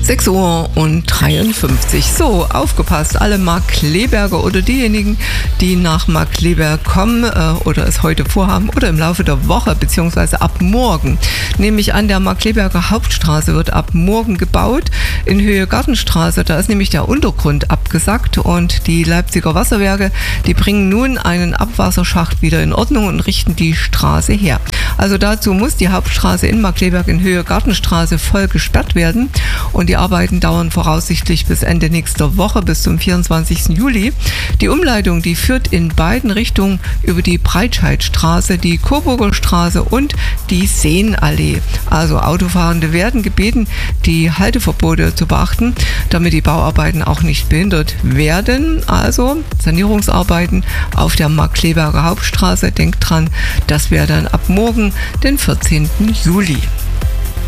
6:53 Uhr. So, aufgepasst, alle Markkleeberger oder diejenigen, die nach Markkleeberg kommen oder es heute vorhaben oder im Laufe der Woche beziehungsweise ab morgen. Nämlich an der Markkleeberger Hauptstraße wird ab morgen gebaut. In Höhe Gartenstraße, da ist nämlich der Untergrund abgesackt und die Leipziger Wasserwerke, die bringen nun einen Abwasserschacht wieder in Ordnung und richten die Straße her. Also dazu muss die Hauptstraße in Markkleeberg in Höhe Gartenstraße voll gesperrt werden und die Arbeiten dauern voraussichtlich bis Ende nächster Woche, bis zum 24. Juli. Die Umleitung, die führt in beiden Richtungen über die Breitscheidstraße, die Coburger Straße und die Seenallee. Also Autofahrende werden gebeten, die Halteverbote zu beachten, damit die Bauarbeiten auch nicht behindert werden. Also Sanierungsarbeiten auf der Markkleeberger Hauptstraße. Denkt dran, das wäre dann ab morgen, den 14. Juli.